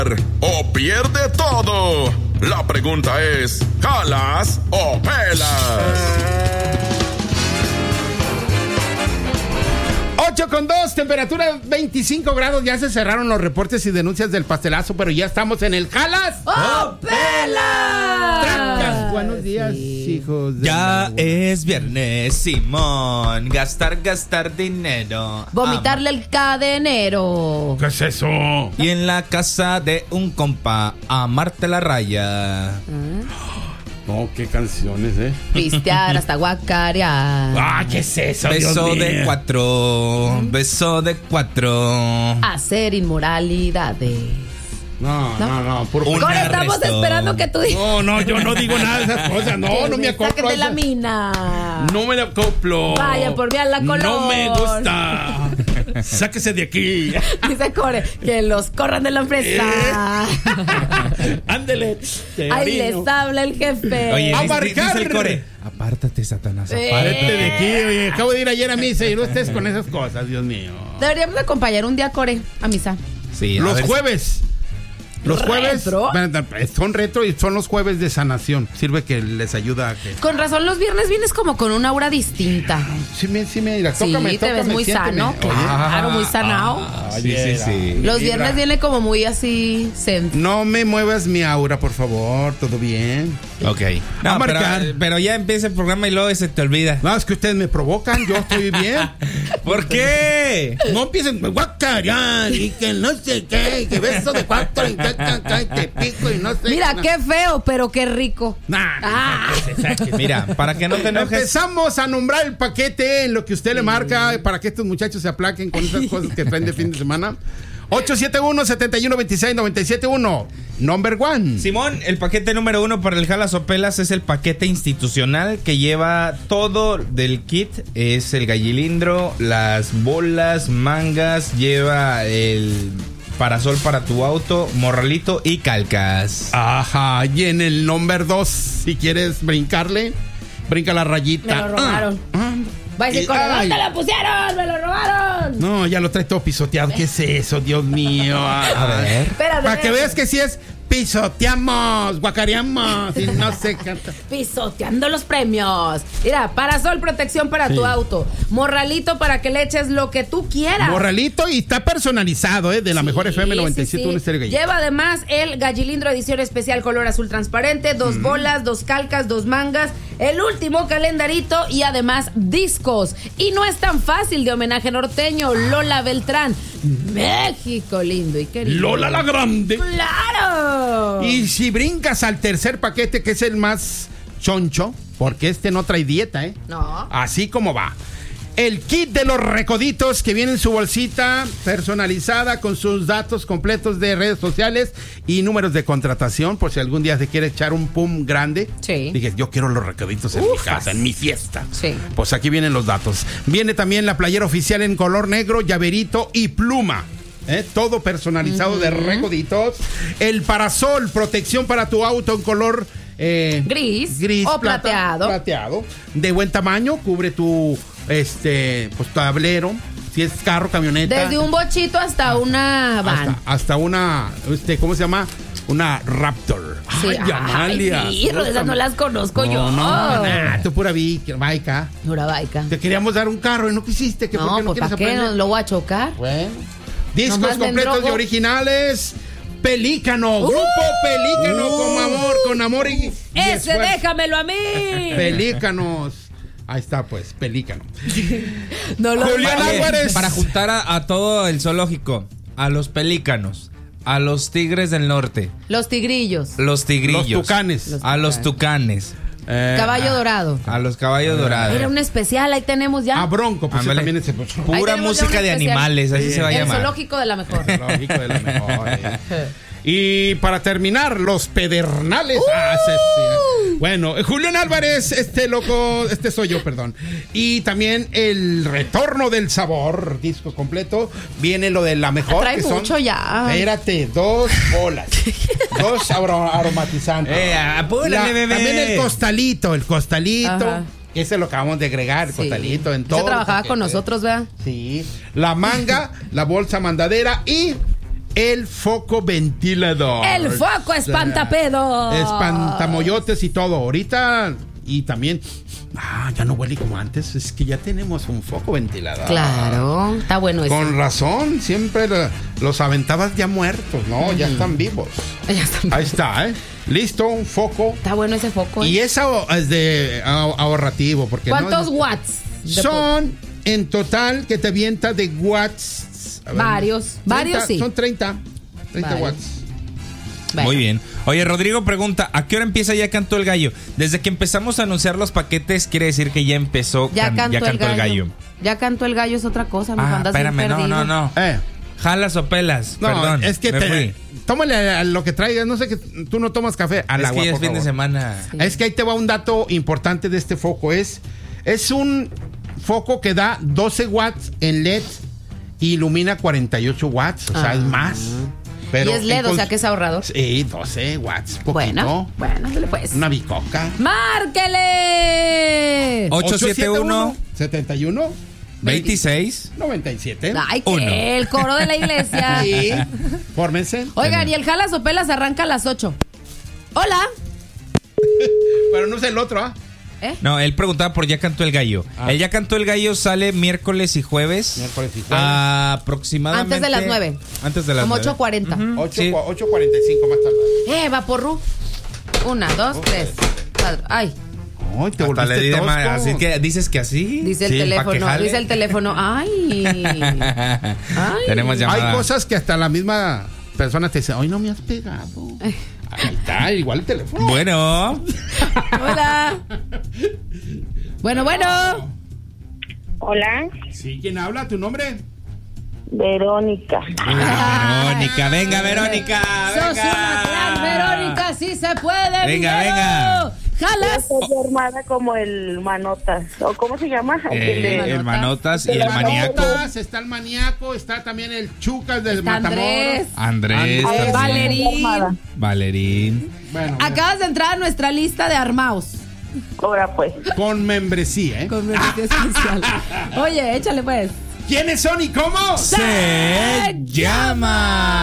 o pierde todo. La pregunta es, ¿jalas o pelas? 8:02, temperatura 25 grados. Ya se cerraron los reportes y denuncias del pastelazo, pero ya estamos en el jalas ¡Oh, pela! Trancas. Buenos días, hijos de Ya es viernes, Simón. Gastar dinero. Vomitarle el cadenero. ¿Qué es eso? Y en la casa de un compa, amarte la raya. No, qué canciones, Pistear hasta guacarear. Ah, ¿qué es eso? Beso Dios de mío. 4. Beso de 4. Hacer inmoralidades. No, por Un Ahora estamos arresto. esperando que tú digas. No, yo no digo nada de esas cosas. No me acoplo. Sáquenme a la eso. mina. No me la acoplo. Vaya, por mí a la color. No me gusta. Sáquese de aquí. Dice Core, que los corran de la empresa. Ándele. Ahí les habla el jefe. Oye, A dice marcar. el core. Apártate, Satanás. Párate de aquí, oye. Acabo de ir ayer a misa y no estés con esas cosas, Dios mío. Deberíamos de acompañar un día a Core a misa. Sí, a Los ver si- jueves. Los jueves ¿Retro? son retro y son los jueves de sanación. Sirve que les ayuda a que. Con razón, los viernes vienes como con una aura distinta. Sí, mira, Sí, tócame, te ves muy siénteme. sano. Oye. Claro, muy sanado. Sí. Los viernes viene como muy así. No me muevas mi aura, por favor. ¿Todo bien? Ok. A No, marcar. pero ya empieza el programa y luego se te olvida. No, es que ustedes me provocan. Yo estoy bien. ¿Por qué? No empiecen guacarear y que no sé qué, que beso de 4 y te pico y no sé. Mira, qué feo, pero qué rico. Mira, para que no te enojes. Empezamos a nombrar el paquete en lo que usted le marca para que estos muchachos se aplaquen con esas cosas que traen de fin de semana. 871-7126-971. Number one. Simón, el paquete número 1 para el Jalas o Pelas es el paquete institucional que lleva todo del kit. Es el gallilindro, las bolas, mangas, lleva el parasol para tu auto, morralito y calcas. Ajá, y en el number 2, si quieres brincarle, brinca la rayita. Me lo robaron. Va a decir, Core, Ay. ¿dónde lo pusieron? ¡Me lo robaron! No, ya lo trae todo pisoteado. ¿Qué es eso, Dios mío? A ver. Espérate. Para que veas que si es pisoteamos, guacareamos y no sé qué. Pisoteando los premios. Mira, parasol, protección para tu auto. Morralito para que le eches lo que tú quieras. Morralito y está personalizado, de la mejor FM 97.1 Estéreo Gallego. Lleva además el gallilindro edición especial color azul transparente, 2 bolas, 2 calcas, 2 mangas, el último calendarito y además discos. Y no es tan fácil de homenaje norteño, Lola Beltrán. México lindo y querido. Lola la Grande. ¡Claro! Y si brincas al tercer paquete, que es el más choncho, porque este no trae dieta, No. Así como va. El kit de los recoditos que viene en su bolsita personalizada con sus datos completos de redes sociales y números de contratación por si algún día se quiere echar un pum grande. Sí. Dije, yo quiero los recoditos en mi casa, en mi fiesta. Sí. Pues aquí vienen los datos. Viene también la playera oficial en color negro, llaverito y pluma. Todo personalizado de recoditos. El parasol, protección para tu auto en color Gris o plateado. De buen tamaño, cubre tu tablero. Si es carro, camioneta. Desde un bochito hasta una van. Hasta una, ¿cómo se llama? Una Raptor. Sí. Ay, Amalia. Ay, esas no las conozco yo. No, tú pura baica. Pura baica. Te queríamos dar un carro y no quisiste. ¿Por No, qué no pues quieres ¿para qué? aprender? ¿Lo voy a chocar? Bueno. Discos Nomás me completos endrogo. y originales. Pelícano, grupo Pelícano, con amor y ¡Ese esfuerzo. déjamelo a mí! Pelícanos. Ahí está, pues, Pelícano. No lo Julián digas. Álvarez. Para juntar a todo el zoológico, a los pelícanos, a los tigres del norte, Los tigrillos. los tigrillos, Los tucanes. a los tucanes, Caballo dorado. a los caballos dorados. Era un especial, ahí tenemos ya. A Bronco, pues Ándale. también ese. Ahí Pura tenemos ya música un de especial. animales, así se va a El llamar. zoológico de la mejor. Lógico de la mejor. Y para terminar, los pedernales. Bueno, Julián Álvarez, soy yo, perdón. Y también el retorno del sabor, disco completo. Viene lo de la mejor. Trae que son, mucho ya. Espérate, 2 bolas. 2 aromatizantes. Apúrale, bebé. También el costalito. Ajá. Ese lo acabamos de agregar, el Sí. costalito en Ese todo. trabajaba con nosotros, ¿verdad? Sí. La manga, la bolsa mandadera y el foco ventilador. El foco espantapedos. Espantamoyotes y todo. Ahorita, y también, ya no huele como antes. Es que ya tenemos un foco ventilador. Claro, está bueno eso. Con razón, siempre los aventabas ya muertos, ¿no? Ya están vivos. Ya están. Ahí está, ¿eh? Listo, un foco. Está bueno ese foco. Y es de ahorrativo. Porque ¿cuántos watts? Son en total que te avienta de watts. A ver, Varios 30, sí. Son 30 watts. Bueno. Muy bien. Oye, Rodrigo pregunta, ¿a qué hora empieza Ya Cantó el Gallo? Desde que empezamos a anunciar los paquetes, quiere decir que ya empezó Ya cantó el gallo. Ya cantó el gallo es otra cosa, me andas bien espérame, perdido. no. ¿Jalas o pelas? No, Perdón, es que tómale a lo que traigas. No sé, que tú no tomas café. Al agua, que ya es por fin de favor. semana. Sí. Es que ahí te va un dato importante de este foco. Es un foco que da 12 watts en LED y ilumina 48 watts. O sea, es más. Pero y es LED, o sea que es ahorrador. Sí, 12 watts. Poquito. Bueno, dale pues. Una bicoca. ¡Márquele! 871 71 26 97. Ay, Uno. que el coro de la iglesia. Sí. Fórmense. Oigan, y el Jalas o Pelas arranca a las 8. Hola. Pero no es el otro, ¿ah? No, él preguntaba por Ya Cantó el Gallo. El Ya Cantó el Gallo sale miércoles y jueves. Aproximadamente. Antes de las 9. Antes de las Como 9. 8:40. 8:45 más tarde. Vaporru. 1, 2, 3, 4. Ay, Ay, te Hasta le volviste di de tosco. más. Así que dices que así. dice el Sí, ¿pa' que teléfono. jale? Dice el teléfono. Ay. Ay. Tenemos llamada. Hay cosas que hasta la misma persona te dice, hoy no me has pegado. Ahí está, igual el teléfono. Bueno. Hola. Bueno. Hola, Sí, ¿quién habla? ¿Tu nombre? Verónica. Verónica, venga, Verónica. Sos una clan, Verónica, sí se puede. Venga, Miguelo. venga. Jalas. Soy hermana como el Manotas. ¿O cómo se llama? El Manotas y el maníaco. Está el maníaco, está también el Chucas del Está Matamoros. Andrés. Andrés. también. Valerín. Bueno, Acabas de entrar a nuestra lista de armaos. Ahora pues. con membresía, ¿eh? Con beneficio especial. Oye, échale pues. ¿Quiénes son y cómo? Se llama.